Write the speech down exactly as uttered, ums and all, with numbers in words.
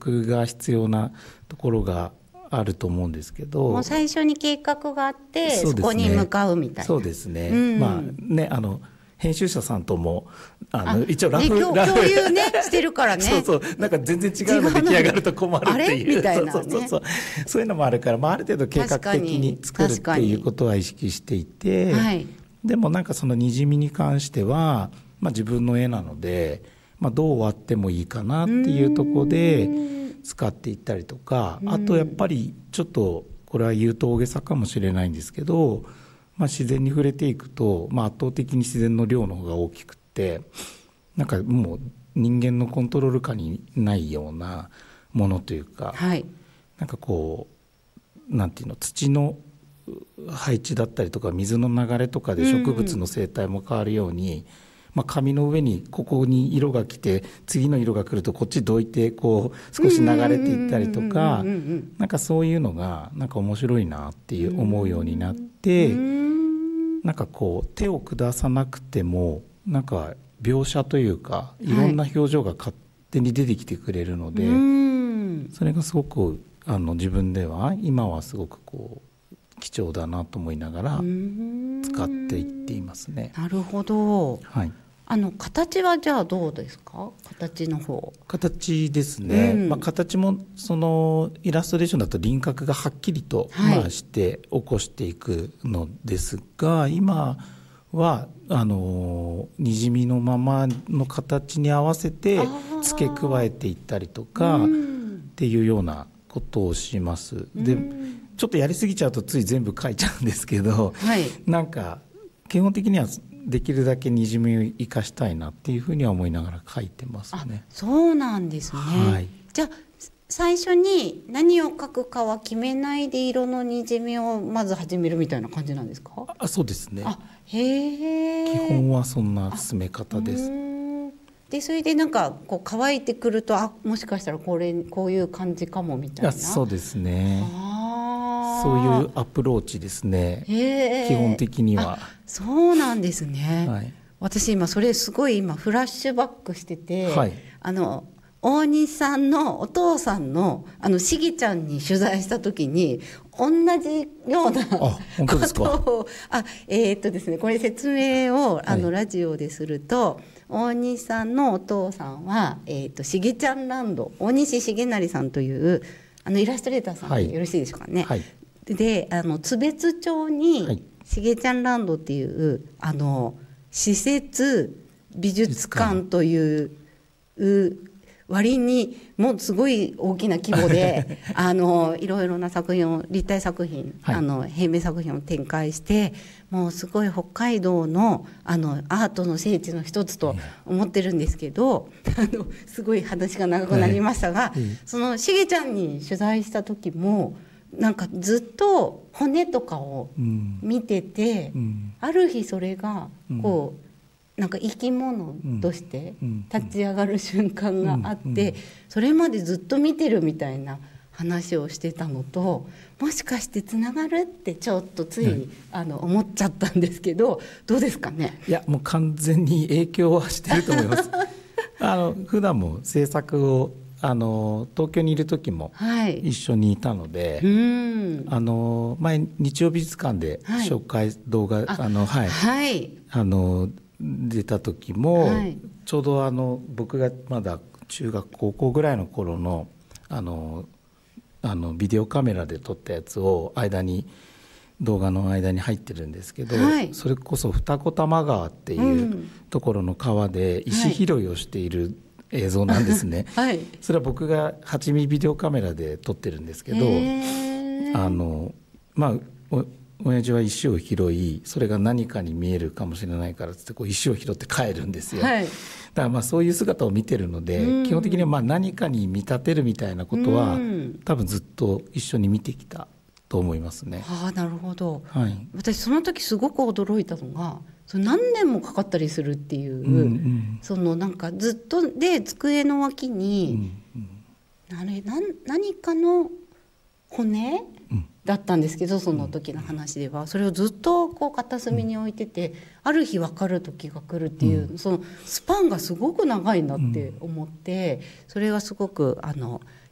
画が必要なところがあると思うんですけど、 もう最初に計画があって そ,、 そうですね、 そこに向かうみたいな。 そうですね、 うん、 まあね、あの編集者さんともあのあ一応ラフ、 ね、共ラフ共有ねしてるからねそうそう、なんか全然違うの出来上がると困るっていうあれみたいなね、 そうそうそう、そういうのもあるから、まあ、ある程度計画的に作るっていうことは意識していて、はい、でもなんかそのにじみに関しては、まあ、自分の絵なので、まあ、どう割ってもいいかなっていうところで使っていったりとか、あとやっぱりちょっとこれは言うと大げさかもしれないんですけど、まあ、自然に触れていくと、まあ、圧倒的に自然の量の方が大きくって、なんかもう人間のコントロール下にないようなものというか、はい、なんかこうなんていうの、土の配置だったりとか水の流れとかで植物の生態も変わるように、うんまあ、紙の上にここに色が来て次の色が来るとこっちどいてこう少し流れていったりとか、なんかそういうのがなんか面白いなっていう思うようになって、なんかこう手を下さなくてもなんか描写というかいろんな表情が勝手に出てきてくれるので、はい、それがすごくあの自分では今はすごくこう貴重だなと思いながら使っていっていますね。 なるほど、はい、あの形はじゃあどうですか？形の方。 形ですね、うんまあ、形もそのイラストレーションだと輪郭がはっきりと、はいまあ、して起こしていくのですが、今はあのにじみのままの形に合わせて付け加えていったりとかっていうようなことをします。でちょっとやりすぎちゃうとつい全部描いちゃうんですけど、はい、なんか基本的にはできるだけにじみを生かしたいなっていうふうには思いながら描いてますね。 あ、そうなんですね、はい、じゃあ最初に何を描くかは決めないで色のにじみをまず始めるみたいな感じなんですか？ あ、そうですね。 あ、へー、 基本はそんな進め方です。 でそれでなんかこう乾いてくると、あ、もしかしたらこれこういう感じかもみたいな。 そうですね。そういうアプローチですね、基本的には。 そうなんですね、はい、私今それすごい今フラッシュバックしてて、はい、あの大西さんのお父さんのあのしげちゃんに取材した時に同じようなことをあ、えー、っとですねこれ説明をあの、はい、ラジオですると、大西さんのお父さんは、えー、っとしげちゃんランド、大西重成さんというあのイラストレーターさんでよろしいでしょうかね、はい、であの津別町にしげちゃんランドっていうあの施設美術館という割にもうすごい大きな規模であのいろいろな作品を立体作品、はい、あの平面作品を展開して、もうすごい北海道 の, あのアートの聖地の一つと思ってるんですけど、あのすごい話が長くなりましたが、はい、そのしげちゃんに取材した時もなんかずっと骨とかを見てて、うん、ある日それがこう、うんなんか生き物として立ち上がる瞬間があって、うんうん、それまでずっと見てるみたいな話をしてたのと、もしかしてつながるってちょっとつい、うん、あの思っちゃったんですけど、どうですかね？ いやもう完全に影響はしてると思いますあの普段も制作をあの東京にいる時も一緒にいたので、はい、うんあの前日曜美術館で紹介、はい、動画あの、はいはい、あの出た時も、はい、ちょうどあの僕がまだ中学高校ぐらいの頃のあのあのビデオカメラで撮ったやつを間に動画の間に入ってるんですけど、はい、それこそ二子玉川っていうところの川で石拾いをしている映像なんですね、はい、それは僕がはちミリビデオカメラで撮ってるんですけど、あのまあ親父は石を拾い、それが何かに見えるかもしれないからっつってこう石を拾って帰るんですよ、はい、だからまあそういう姿を見てるので、うん、基本的にはまあ何かに見立てるみたいなことは、うん、多分ずっと一緒に見てきたと思いますね。 はあ、なるほど、はい、私その時すごく驚いたのが、その何年もかかったりするっていう、うんうん、そのなんかずっとで机の脇に、うんうん、あれ何、何かの骨、うんだったんですけど、その時の話ではそれをずっとこう片隅に置いてて、ある日分かる時が来るっていう、そのスパンがすごく長いなって思って、それはすごくあの